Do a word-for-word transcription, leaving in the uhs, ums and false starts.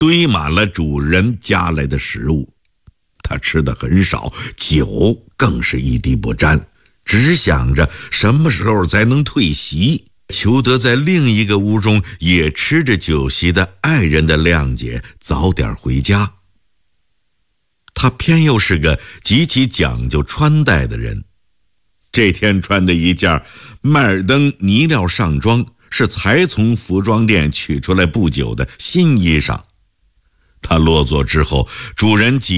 堆满了主人夹来的食物。他吃得很少，酒更是一滴不沾，只想着什么时候才能退席，求得在另一个屋中也吃着酒席的爱人的谅解，早点回家。他偏又是个极其讲究穿戴的人，这天穿的一件麦尔登呢料上装，是才从服装店取出来不久的新衣裳。他落座之后，主人几